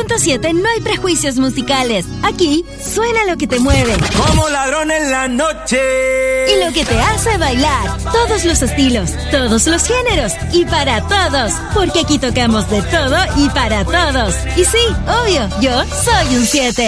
90.7 no hay prejuicios musicales. Aquí suena lo que te mueve. Como ladrón en la noche. Y lo que te hace bailar. Todos los estilos, todos los géneros y para todos. Porque aquí tocamos de todo y para todos. Y sí, obvio, yo soy un 7.